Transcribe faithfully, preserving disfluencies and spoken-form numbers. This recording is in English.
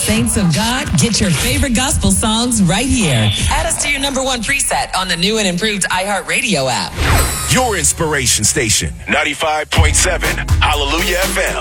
Saints of God, get your favorite gospel songs right here. Add us to your number one preset on the new and improved iHeartRadio app. Your inspiration station, ninety-five point seven Hallelujah F M.